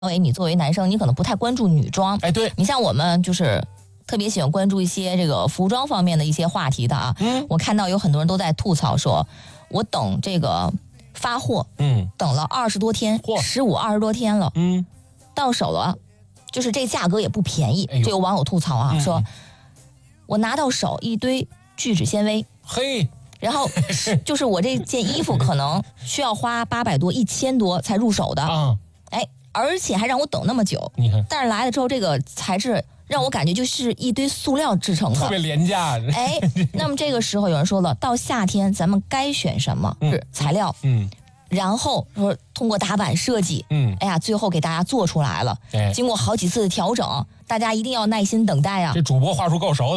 为你作为男生，你可能不太关注女装。 哎，对， 你像我们就是特别喜欢关注一些这个服装方面的一些话题的啊。我看到有很多人都在吐槽说，我等这个发货，等了20多天，15、20多天了，到手了，就是这价格也不便宜。就有网友吐槽啊，说我拿到手一堆聚酯纤维， 嘿。 然后就是我这件衣服可能需要花800多、1000多才入手的啊，哎，而且还让我等那么久。 你看， 但是来了之后，这个材质让我感觉就是一堆塑料制成的， 特别廉价。 哎，那么这个时候有人说了，到夏天咱们该选什么？是材料，然后说通过打版设计，哎呀，最后给大家做出来了。经过好几次的调整，大家一定要耐心等待啊。 这主播话术够熟的。